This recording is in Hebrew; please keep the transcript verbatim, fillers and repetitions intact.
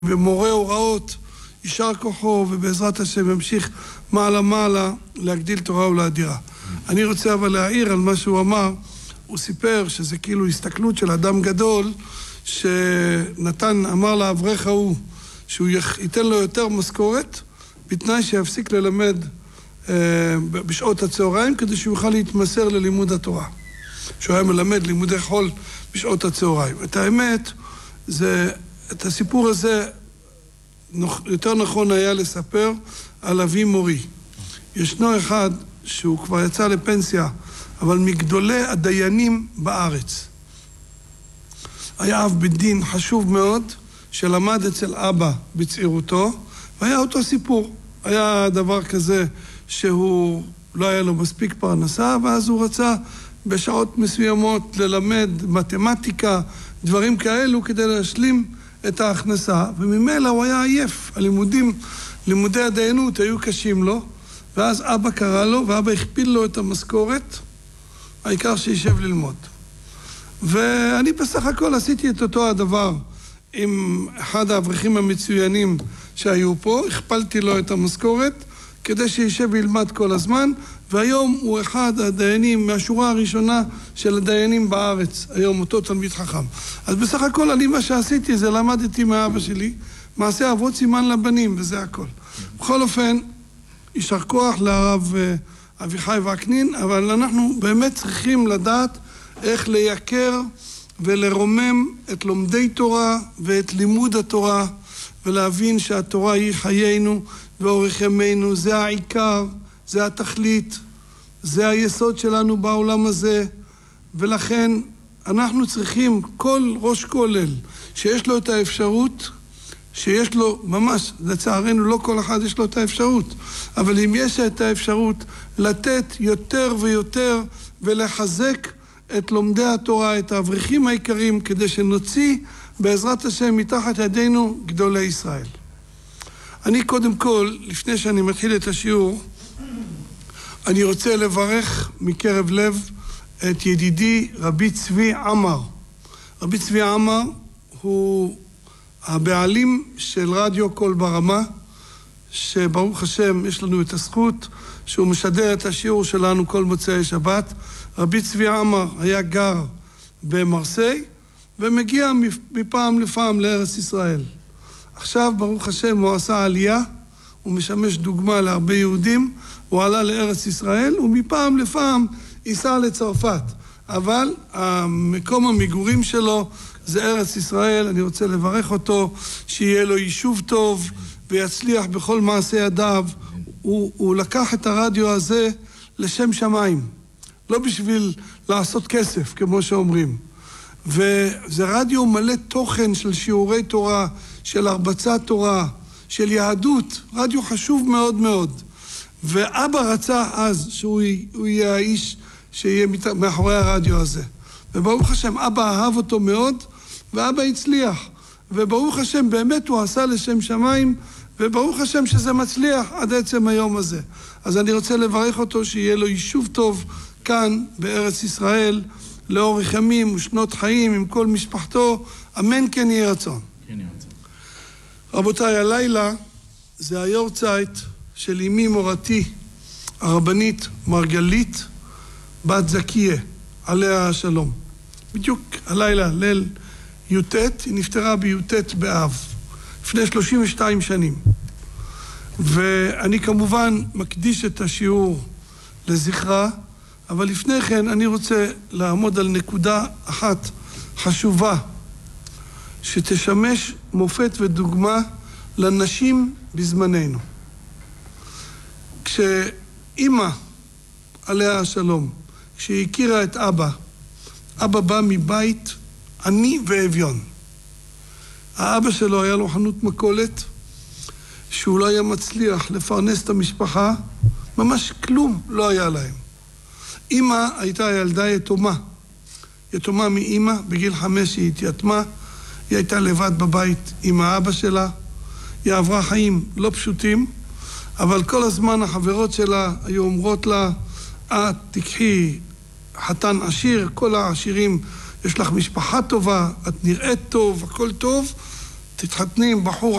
ומורה הוראות, יישר כוחו, ובעזרת השם ימשיך מעלה מעלה להגדיל תורה ולאדירה. אני רוצה אבל להעיר על מה שהוא אמר. הוא סיפר שזה כאילו הסתכלות של אדם גדול, שנתן, אמר לאברך ההוא, שהוא ייתן לו יותר משכורת, בתנאי שיפסיק ללמד אה, בשעות הצהריים, כדי שהוא יוכל להתמסר ללימוד התורה. שהוא היה מלמד לימודי חול בשעות הצהריים. את האמת, זה, את הסיפור הזה, יותר נכון היה לספר על אבי מורי. ישנו אחד שהוא כבר יצא לפנסיה, אבל מגדולי הדיינים בארץ. היה אב בית דין חשוב מאוד, שלמד אצל אבא בצעירותו, והיה אותו סיפור. היה דבר כזה שהוא לא היה לו מספיק פרנסה, ואז הוא רצה בשעות מסוימות ללמד מתמטיקה, דברים כאלו כדי להשלים את ההכנסה, וממילא הוא היה עייף. הלימודים, לימודי הדיינות היו קשים לו, ואז אבא קרא לו, ואבא הכפיל לו את המשכורת, העיקר שישב ללמוד. ואני בסך הכל עשיתי את אותו הדבר עם אחד האברכים המצוינים שהיו פה, הכפלתי לו את המשכורת, כדי שישב וילמד כל הזמן, והיום הוא אחד הדיינים מהשורה הראשונה של הדיינים בארץ, היום אותו תלמיד חכם. אז בסך הכל אני מה שעשיתי זה למדתי מאבא שלי, מעשה אבות סימן לבנים, וזה הכל. בכל אופן, יישר כוח לרב אביחי וקנין, אבל אנחנו באמת צריכים לדעת איך לייקר ולרומם את לומדי תורה ואת לימוד התורה, ולהבין שהתורה היא חיינו ואורך ימינו, זה העיקר, זה התכלית, זה היסוד שלנו בעולם הזה, ולכן אנחנו צריכים כל ראש כולל שיש לו את האפשרות, שיש לו ממש, לצערנו לא כל אחד יש לו את האפשרות, אבל אם יש את האפשרות לתת יותר ויותר ולחזק את לומדי התורה, את האברכים העיקרים, כדי שנוציא בעזרת השם מתחת ידינו גדולי ישראל. אני קודם כל, לפני שאני מתחיל את השיעור, אני רוצה לברך מקרב לב את ידידי רבי צבי עמר. רבי צבי עמר הוא הבעלים של רדיו קול ברמה, שברוך השם יש לנו את הזכות שהוא משדר את השיעור שלנו כל מוצאי שבת. רבי צבי עמר היה גר במרסיי ומגיע מפעם לפעם לארץ ישראל. עכשיו ברוך השם הוא עשה עלייה, הוא משמש דוגמה להרבה יהודים, הוא עלה לארץ ישראל ומפעם לפעם ייסע לצרפת. אבל המקום המגורים שלו זה ארץ ישראל. אני רוצה לברך אותו, שיהיה לו יישוב טוב ויצליח בכל מעשה ידיו. הוא, הוא לקח את הרדיו הזה לשם שמיים, לא בשביל לעשות כסף כמו שאומרים. וזה רדיו מלא תוכן של שיעורי תורה, של הרבצת תורה, של יהדות, רדיו חשוב מאוד מאוד. ואבא רצה אז שהוא יהיה האיש שיהיה מאחורי הרדיו הזה. וברוך השם, אבא אהב אותו מאוד, ואבא הצליח. וברוך השם, באמת הוא עשה לשם שמיים, וברוך השם שזה מצליח עד עצם היום הזה. אז אני רוצה לברך אותו שיהיה לו יישוב טוב כאן בארץ ישראל, לאורך ימים ושנות חיים עם כל משפחתו. אמן כן יהיה רצון. כן יהיה רצון. רבותיי, הלילה זה היורצייט של אמי מורתי, הרבנית מרגלית בת זכייה, עליה השלום. בדיוק הלילה, ליל י"ט, היא נפטרה בי"ט באב, לפני שלושים ושתיים שנים. ואני כמובן מקדיש את השיעור לזכרה, אבל לפני כן אני רוצה לעמוד על נקודה אחת חשובה, שתשמש מופת ודוגמה לנשים בזמננו. כשאימא, עליה השלום, כשהיא הכירה את אבא, אבא בא מבית עני ואביון. האבא שלו היה לו חנות מכולת, שהוא לא היה מצליח לפרנס את המשפחה, ממש כלום לא היה להם. אמא הייתה ילדה יתומה, יתומה מאמא, בגיל חמש היא התייתמה, היא הייתה לבד בבית עם האבא שלה, היא עברה חיים לא פשוטים, אבל כל הזמן החברות שלה היו אומרות לה, את תקחי חתן עשיר, כל העשירים, יש לך משפחה טובה, את נראית טוב, הכל טוב, תתחתני עם בחור